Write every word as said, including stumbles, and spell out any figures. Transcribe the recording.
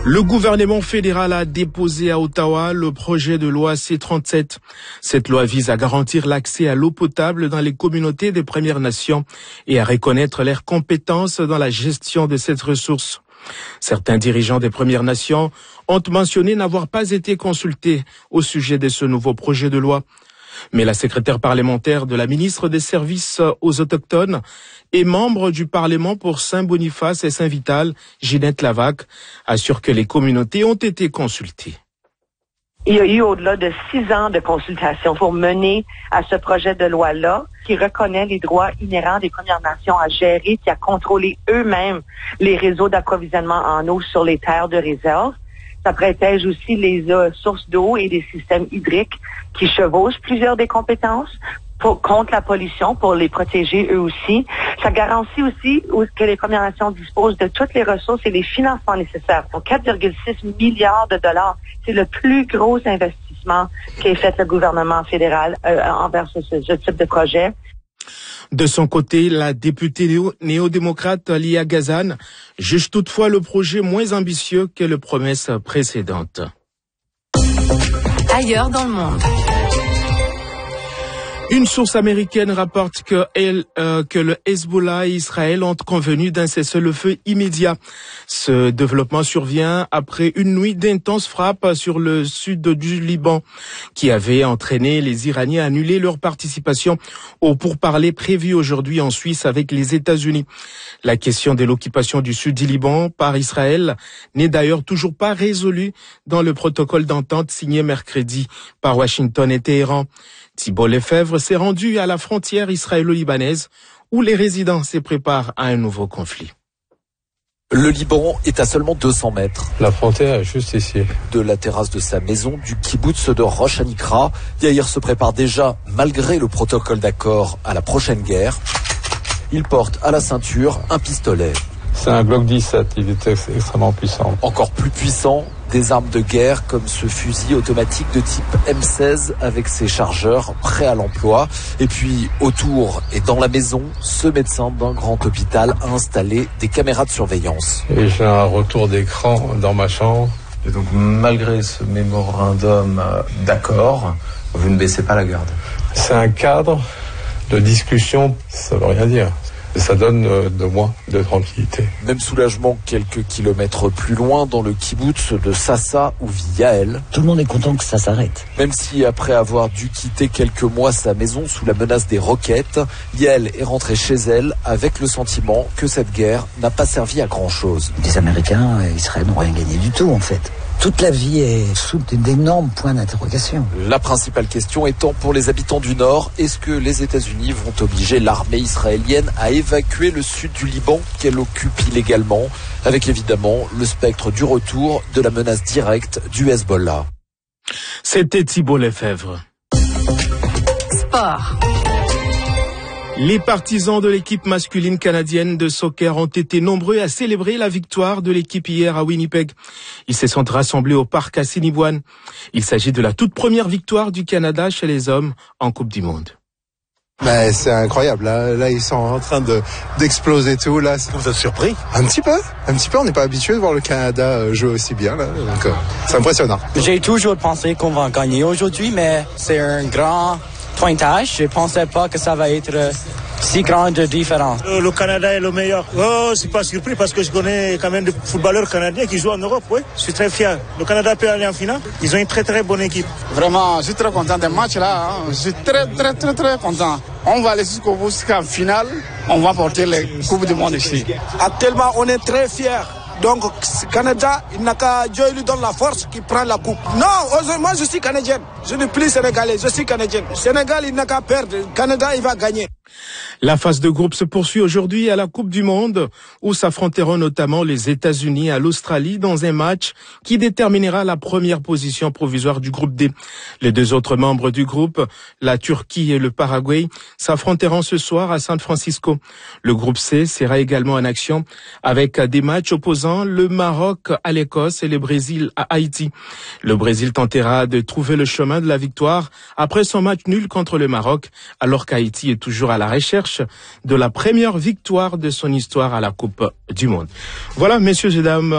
Le gouvernement fédéral a déposé à Ottawa le projet de loi C trente-sept. Cette loi vise à garantir l'accès à l'eau potable dans les communautés des Premières Nations et à reconnaître leurs compétences dans la gestion de cette ressource. Certains dirigeants des Premières Nations ont mentionné n'avoir pas été consultés au sujet de ce nouveau projet de loi. Mais la secrétaire parlementaire de la ministre des Services aux Autochtones et membre du Parlement pour Saint-Boniface et Saint-Vital, Ginette Lavac, assure que les communautés ont été consultées. Il y a eu au-delà de six ans de consultation pour mener à ce projet de loi-là qui reconnaît les droits inhérents des Premières Nations à gérer et à contrôler eux-mêmes les réseaux d'approvisionnement en eau sur les terres de réserve. Ça protège aussi les euh, sources d'eau et les systèmes hydriques qui chevauchent plusieurs des compétences pour, contre la pollution, pour les protéger eux aussi. Ça garantit aussi que les Premières Nations disposent de toutes les ressources et les financements nécessaires. Donc quatre virgule six milliards de dollars, c'est le plus gros investissement qu'ait fait le gouvernement fédéral euh, envers ce, ce type de projet. De son côté, la députée néo- néo-démocrate Lia Gazan juge toutefois le projet moins ambitieux que les promesses précédentes. Ailleurs dans le monde. Une source américaine rapporte que, elle, euh, que le Hezbollah et Israël ont convenu d'un cessez-le-feu immédiat. Ce développement survient après une nuit d'intenses frappes sur le sud du Liban, qui avait entraîné les Iraniens à annuler leur participation aux pourparlers prévus aujourd'hui en Suisse avec les États-Unis. La question de l'occupation du sud du Liban par Israël n'est d'ailleurs toujours pas résolue dans le protocole d'entente signé mercredi par Washington et Téhéran. Thibault Lefebvre s'est rendu à la frontière israélo-libanaise où les résidents se préparent à un nouveau conflit. Le Liban est à seulement deux cents mètres. La frontière est juste ici. De la terrasse de sa maison du kibboutz de Rosh Hanikra, Yair se prépare déjà, malgré le protocole d'accord, à la prochaine guerre. Il porte à la ceinture un pistolet. C'est un Glock dix-sept, il est ex- extrêmement puissant. Encore plus puissant, des armes de guerre comme ce fusil automatique de type M seize avec ses chargeurs prêts à l'emploi. Et puis autour et dans la maison, ce médecin d'un grand hôpital a installé des caméras de surveillance. Et j'ai un retour d'écran dans ma chambre. Et donc malgré ce mémorandum d'accord, vous ne baissez pas la garde. C'est un cadre de discussion, ça veut rien dire. Ça donne de moins de tranquillité. Même soulagement quelques kilomètres plus loin dans le kibboutz de Sassa où vit Yael. Tout le monde est content que ça s'arrête. Même si après avoir dû quitter quelques mois sa maison sous la menace des roquettes, Yael est rentrée chez elle avec le sentiment que cette guerre n'a pas servi à grand chose. Les Américains et Israël n'ont rien gagné du tout en fait. Toute la vie est sous d'énormes points d'interrogation. La principale question étant pour les habitants du Nord, est-ce que les États-Unis vont obliger l'armée israélienne à évacuer le sud du Liban qu'elle occupe illégalement, avec évidemment le spectre du retour de la menace directe du Hezbollah. C'était Thibault Lefebvre. Sport. Les partisans de l'équipe masculine canadienne de soccer ont été nombreux à célébrer la victoire de l'équipe hier à Winnipeg. Ils se sont rassemblés au parc Assiniboine. Il s'agit de la toute première victoire du Canada chez les hommes en Coupe du Monde. Ben, c'est incroyable. Là, là, ils sont en train de d'exploser tout. Là, vous êtes surpris? Un petit peu, un petit peu. On n'est pas habitué de voir le Canada jouer aussi bien là, donc euh, c'est impressionnant. J'ai toujours pensé qu'on va gagner aujourd'hui, mais c'est un grand pointage. Je pensais pas que ça va être euh, si grande différence. Le, le Canada est le meilleur. Oh, c'est pas surpris parce que je connais quand même des footballeurs canadiens qui jouent en Europe. Oui, je suis très fier. Le Canada peut aller en finale. Ils ont une très très bonne équipe. Vraiment, je suis très content des matchs là. Hein. Je suis très très très très content. On va aller jusqu'au bout, jusqu'en finale. On va porter les Coupes du Monde ici. Actuellement, on est très fiers. Donc, le Canada, il n'a qu'à Dieu lui donne la force qui prend la coupe. Non, moi je suis canadien. Je ne suis plus sénégalais, je suis canadien. Sénégal, il n'a qu'à perdre. Le Canada, il va gagner. La phase de groupe se poursuit aujourd'hui à la Coupe du Monde, où s'affronteront notamment les États-Unis à l'Australie dans un match qui déterminera la première position provisoire du groupe D. Les deux autres membres du groupe, la Turquie et le Paraguay, s'affronteront ce soir à San Francisco. Le groupe C sera également en action avec des matchs opposant le Maroc à l'Écosse et le Brésil à Haïti. Le Brésil tentera de trouver le chemin de la victoire après son match nul contre le Maroc, alors qu'Haïti est toujours à la recherche de la première victoire de son histoire à la Coupe du Monde. Voilà, messieurs et dames.